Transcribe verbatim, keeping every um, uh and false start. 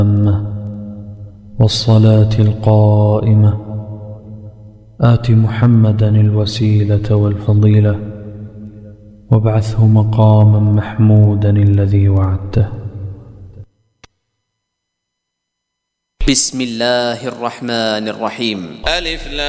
والصلاة القائمة آت محمدا الوسيلة والفضيلة وابعثه مقاما محمودا الذي وعدته. بسم الله الرحمن الرحيم. ألف لا